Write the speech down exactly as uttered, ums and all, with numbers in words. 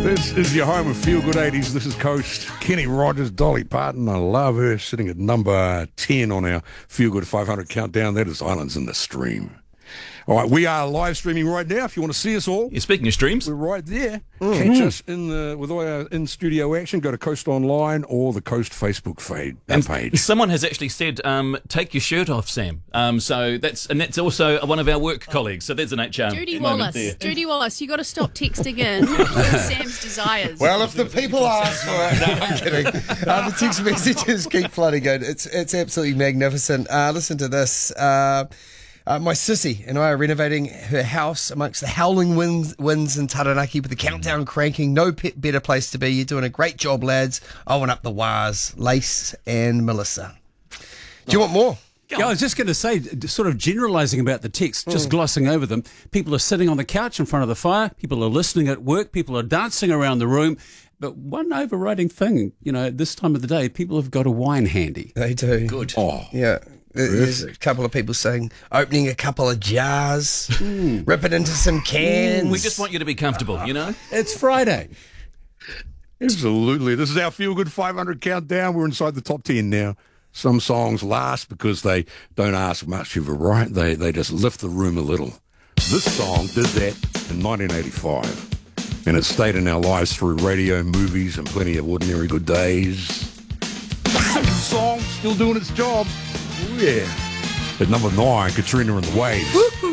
This is your home of Feel Good eighties. This is Coast. Kenny Rogers, Dolly Parton. I love her. Sitting at number ten on our Feel Good five hundred countdown. That is Islands in the Stream. All right, we are live streaming right now. If you want to see us all, yeah, speaking of streams, we're right there. Mm. Catch us in the with all our in studio action. Go to Coast Online or the Coast Facebook feed, and page. Someone has actually said, um, "Take your shirt off, Sam." Um, so that's and that's also one of our work colleagues. So there's an H R. Judy Wallace. Judy Wallace, you got to stop texting in Sam's desires. Well, if the people ask for it, no, I'm kidding. Uh, the text messages keep flooding in. It's it's absolutely magnificent. Uh, listen to this. Uh, Uh, my sissy and I are renovating her house amongst the howling winds, winds in Taranaki with the countdown cranking. No pe- better place to be. You're doing a great job, lads. Owen up the wires, Lace and Melissa. Do you want more? Yeah, I was just going to say, sort of generalising about the text, just mm. glossing over them. People are sitting on the couch in front of the fire. People are listening at work. People are dancing around the room. But one overriding thing, you know, this time of the day, people have got a wine handy. They do. Good. Oh, yeah. There's a couple of people saying, opening a couple of jars, mm. ripping into some cans. We just want you to be comfortable, you know? It's Friday. Absolutely. This is our Feel Good five hundred countdown. We're inside the top ten now. Some songs last because they don't ask much of a right. They, they just lift the room a little. This song did that in nineteen eighty-five. And it stayed in our lives through radio, movies, and plenty of ordinary good days. Simple song, still doing its job. Oh, yeah. At number nine, Katrina and the Waves. Woo-hoo.